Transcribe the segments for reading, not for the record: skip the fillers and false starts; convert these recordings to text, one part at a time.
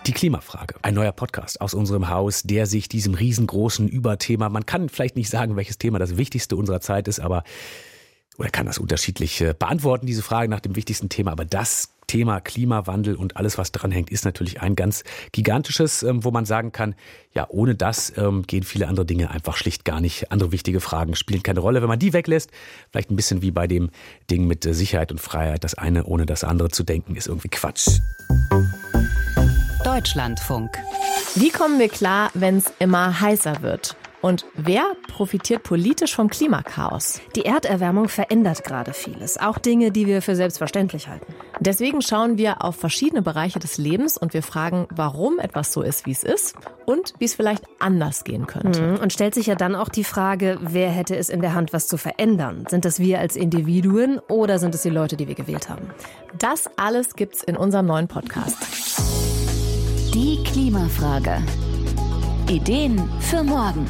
Die Klimafrage. Ein neuer Podcast aus unserem Haus, der sich diesem riesengroßen Überthema, man kann vielleicht nicht sagen, welches Thema das wichtigste unserer Zeit ist, oder kann das unterschiedlich beantworten, diese Frage nach dem wichtigsten Thema. Aber das Thema Klimawandel und alles, was dranhängt, ist natürlich ein ganz gigantisches, wo man sagen kann, ja, ohne das gehen viele andere Dinge einfach schlicht gar nicht. Andere wichtige Fragen spielen keine Rolle. Wenn man die weglässt, vielleicht ein bisschen wie bei dem Ding mit Sicherheit und Freiheit, das eine ohne das andere zu denken, ist irgendwie Quatsch. Deutschlandfunk. Wie kommen wir klar, wenn es immer heißer wird? Und wer profitiert politisch vom Klimakaos? Die Erderwärmung verändert gerade vieles, auch Dinge, die wir für selbstverständlich halten. Deswegen schauen wir auf verschiedene Bereiche des Lebens und wir fragen, warum etwas so ist, wie es ist und wie es vielleicht anders gehen könnte. Und stellt sich ja dann auch die Frage, wer hätte es in der Hand, was zu verändern? Sind es wir als Individuen oder sind es die Leute, die wir gewählt haben? Das alles gibt's in unserem neuen Podcast. Die Klimafrage. Ideen für morgen.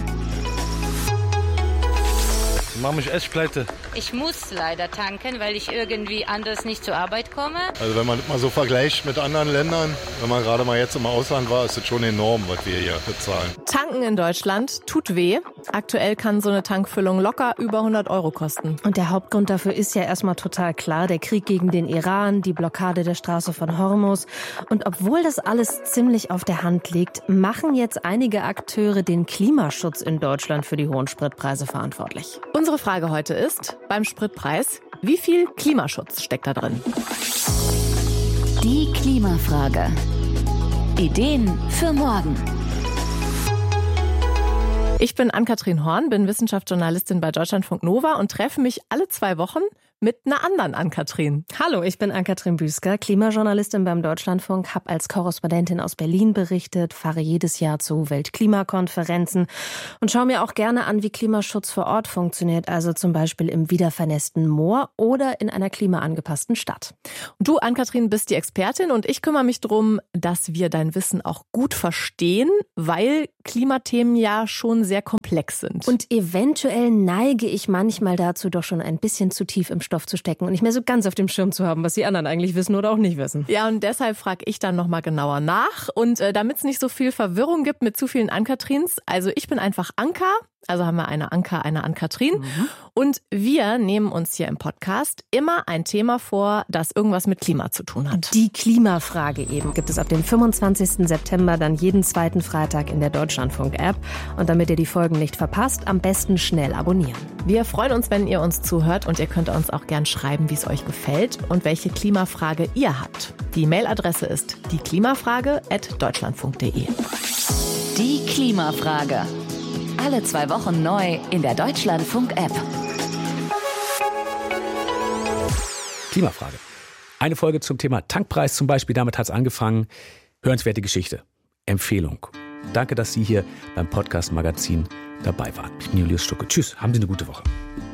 Ich mach mich echt pleite. Ich muss leider tanken, weil ich irgendwie anders nicht zur Arbeit komme. Also wenn man mal so vergleicht mit anderen Ländern, wenn man gerade mal jetzt im Ausland war, ist es schon enorm, was wir hier bezahlen. Tanken in Deutschland tut weh. Aktuell kann so eine Tankfüllung locker über 100 € kosten. Und der Hauptgrund dafür ist ja erstmal total klar, der Krieg gegen den Iran, die Blockade der Straße von Hormuz. Und obwohl das alles ziemlich auf der Hand liegt, machen jetzt einige Akteure den Klimaschutz in Deutschland für die hohen Spritpreise verantwortlich. Unsere Frage heute ist, beim Spritpreis, wie viel Klimaschutz steckt da drin? Die Klimafrage. Ideen für morgen. Ich bin Ann-Kathrin Horn, bin Wissenschaftsjournalistin bei Deutschlandfunk Nova und treffe mich alle 2 Wochen mit einer anderen Ann-Kathrin. Hallo, ich bin Ann-Kathrin Büsker, Klimajournalistin beim Deutschlandfunk, habe als Korrespondentin aus Berlin berichtet, fahre jedes Jahr zu Weltklimakonferenzen und schaue mir auch gerne an, wie Klimaschutz vor Ort funktioniert, also zum Beispiel im wiedervernässten Moor oder in einer klimaangepassten Stadt. Und du, Ann-Kathrin, bist die Expertin und ich kümmere mich darum, dass wir dein Wissen auch gut verstehen, weil Klimathemen ja schon sehr komplex sind. Und eventuell neige ich manchmal dazu, doch schon ein bisschen zu tief im Stoff zu stecken und nicht mehr so ganz auf dem Schirm zu haben, was die anderen eigentlich wissen oder auch nicht wissen. Ja, und deshalb frage ich dann nochmal genauer nach. Und damit es nicht so viel Verwirrung gibt mit zu vielen Ann-Kathrins, also ich bin einfach Anka, also haben wir eine Anka, eine Ann-Kathrin. Und wir nehmen uns hier im Podcast immer ein Thema vor, das irgendwas mit Klima zu tun hat. Die Klimafrage eben gibt es ab dem 25. September dann jeden zweiten Freitag in der Deutschlandfunk-App. Und damit ihr die Folgen nicht verpasst, am besten schnell abonnieren. Wir freuen uns, wenn ihr uns zuhört und ihr könnt uns auch gern schreiben, wie es euch gefällt und welche Klimafrage ihr habt. Die Mailadresse ist dieklimafrage@deutschlandfunk.de. Die Klimafrage. Alle 2 Wochen neu in der Deutschlandfunk-App. Klimafrage. Eine Folge zum Thema Tankpreis zum Beispiel, damit hat es angefangen. Hörenswerte Geschichte. Empfehlung. Danke, dass Sie hier beim Podcast Magazin dabei waren. Ich bin Julius Stucke. Tschüss, haben Sie eine gute Woche.